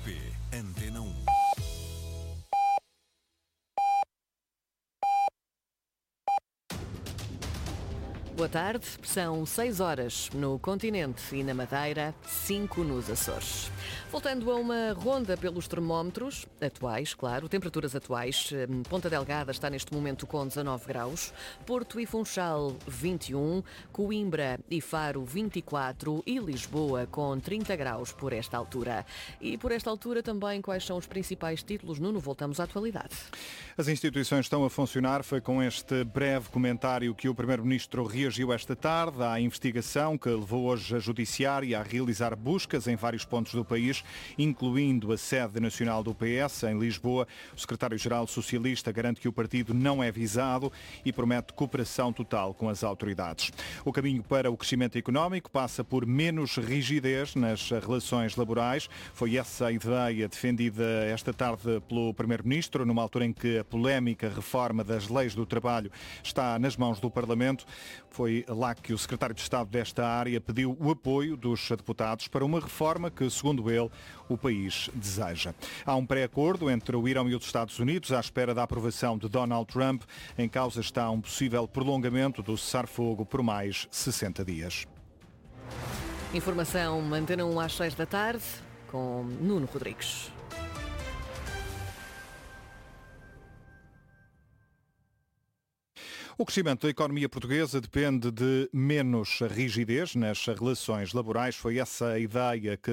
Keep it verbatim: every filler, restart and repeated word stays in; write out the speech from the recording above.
P, Antena um. Boa tarde, são seis horas no continente e na Madeira, cinco nos Açores. Voltando a uma ronda pelos termómetros atuais, claro, temperaturas atuais. Ponta Delgada está neste momento com dezanove graus, Porto e Funchal vinte e um, Coimbra e Faro vinte e quatro e Lisboa com trinta graus por esta altura. E por esta altura também quais são os principais títulos? Nuno, voltamos à atualidade. As instituições estão a funcionar. Foi com este breve comentário que o Primeiro-Ministro reagiu esta tarde à investigação que levou hoje a Judiciária a realizar buscas em vários pontos do país, incluindo a sede nacional do P S, em Lisboa. O secretário-geral socialista garante que o partido não é visado e promete cooperação total com as autoridades. O caminho para o crescimento económico passa por menos rigidez nas relações laborais. Foi essa a ideia defendida esta tarde pelo Primeiro-Ministro, numa altura em que a polémica reforma das leis do trabalho está nas mãos do Parlamento. Foi lá que o secretário de Estado desta área pediu o apoio dos deputados para uma reforma que, segundo ele, o país deseja. Há um pré-acordo entre o Irão e os Estados Unidos à espera da aprovação de Donald Trump. Em causa está um possível prolongamento do cessar-fogo por mais sessenta dias. Informação Antena um às seis da tarde com Nuno Rodrigues. O crescimento da economia portuguesa depende de menos rigidez nas relações laborais. Foi essa a ideia que